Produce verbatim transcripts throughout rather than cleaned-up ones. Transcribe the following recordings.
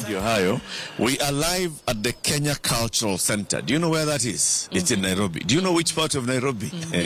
Radio Hayo. We are live at the Kenya Cultural Center. Do you know where that is? Mm-hmm. It's in Nairobi. Do you know which part of Nairobi?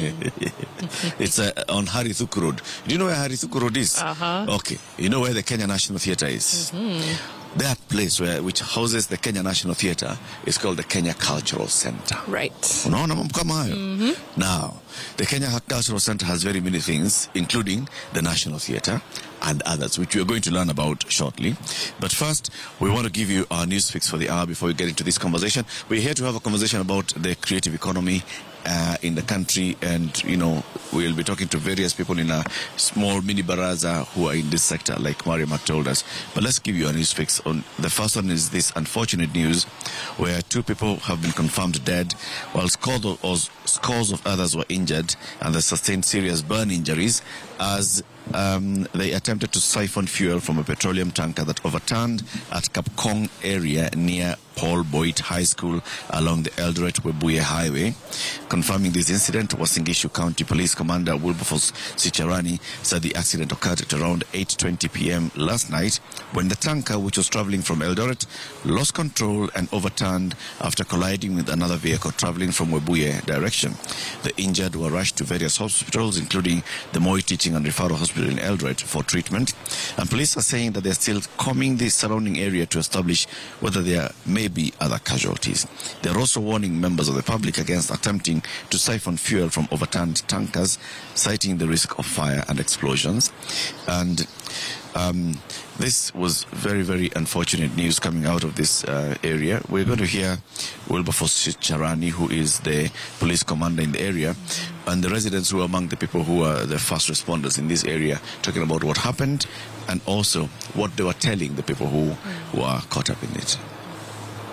Mm-hmm. It's uh, on Harithuku Road. Do you know where Harithuku Road is? Uh-huh. Okay. You know where the Kenya National Theatre is? Mm-hmm. That place where which houses the Kenya National Theatre is called the Kenya Cultural Center. Right. Unaona mambo kama hayo? Mm-hmm. Now, the Kenya Cultural Center has very many things, including the National Theatre and others, which we are going to learn about shortly. But first, we want to give you our news fix for the hour before we get into this conversation. We're here to have a conversation about the creative economy uh, in the country, and, you know, we'll be talking to various people in a small mini baraza who are in this sector, like Mariam had told us. But let's give you a news fix. On the first one is this unfortunate news where two people have been confirmed dead, while scores of, scores of others were injured, and they sustained serious burn injuries as Um, they attempted to siphon fuel from a petroleum tanker that overturned at Kapkong area near Paul Boyd High School along the Eldoret-Webuye Highway. Confirming this incident, Uasin Gishu County Police Commander Wilberforce Sicharani said the accident occurred at around eight twenty p m last night when the tanker, which was traveling from Eldoret, lost control and overturned after colliding with another vehicle traveling from Webuye direction. The injured were rushed to various hospitals, including the Moi Teaching and Referral Hospital in Eldoret, for treatment, and police are saying that they're still combing the surrounding area to establish whether there may be other casualties. They're also warning members of the public against attempting to siphon fuel from overturned tankers, citing the risk of fire and explosions. And um, this was very, very unfortunate news coming out of this uh, area. We're going to hear Wilberforce Sicharani, who is the police commander in the area, and the residents who are among the people who are the first responders in this area, talking about what happened and also what they were telling the people who, who are caught up in it.